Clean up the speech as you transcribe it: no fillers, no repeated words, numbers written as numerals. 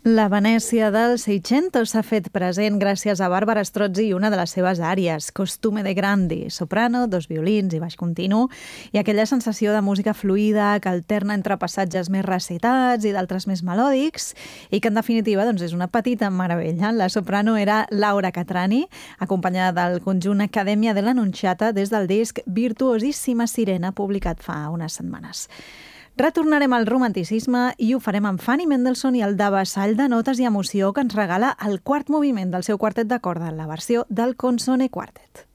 La Venècia del Seicento s'ha fet present gràcies a Bàrbara Strozzi i una de les seves àries, Costume de Grandi, soprano, 2 violins i baix continu, i aquella sensació de música fluida que alterna entre passatges més recitats i d'altres més melòdics, i que en definitiva és una petita meravella. La soprano era Laura Catrani, acompanyada del conjunt Acadèmia de l'Annunciata des del disc Virtuosissima Sirena, publicat fa unes setmanes. Retornarem al romanticisme i ho farem amb Fanny Mendelssohn i el devessall de notes i emoció que ens regala el quart moviment del seu quartet de corda, la versió del Consonne Quartet.